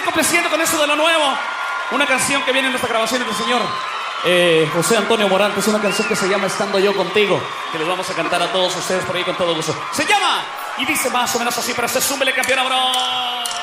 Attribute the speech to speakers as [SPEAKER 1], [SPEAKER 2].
[SPEAKER 1] complaciendo con eso de lo nuevo. Una canción que viene en nuestra grabación del señor José Antonio Morantes. Una canción que se llama Estando Yo Contigo, que les vamos a cantar a todos ustedes por ahí con todo gusto. Se llama y dice más o menos así, pero se súmele, campeona, bro.